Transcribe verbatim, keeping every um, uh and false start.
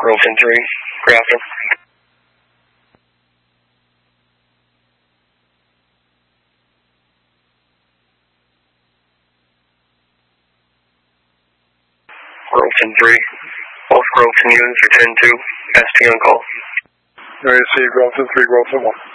Groveton three, Grafton. Groveton three. Both Groveton units are ten two. S P on call. Mary C, Groveton three, Groveton one.